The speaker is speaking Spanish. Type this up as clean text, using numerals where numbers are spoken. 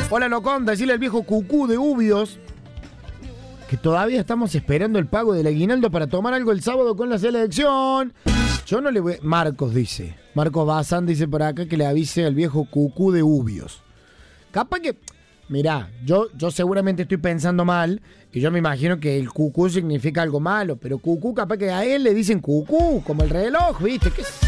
Hola, Locón, decirle al viejo Cucú de Ubios que todavía estamos esperando el pago del aguinaldo para tomar algo el sábado con la selección. Yo no le voy... Marcos dice. Marcos Bazán dice por acá que le avise al viejo Cucú de Ubios. Capaz que... Mirá, yo seguramente estoy pensando mal y yo me imagino que el cucú significa algo malo, pero cucú capaz que a él le dicen cucú, como el reloj, ¿viste? ¿Qué sé